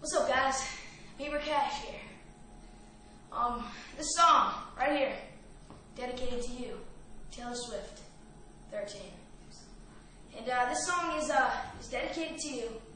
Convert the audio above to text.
What's up, guys? Beaver Cash here. This song right here, dedicated to you, Taylor Swift, 13. And this song is dedicated to you.